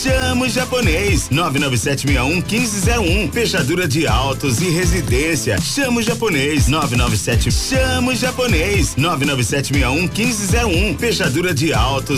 Chama o Japonês. 99761-1501. Fechadura de autos e residência. Chama o Japonês. 997. Chama o Japonês. 99761-1501. Fechadura de autos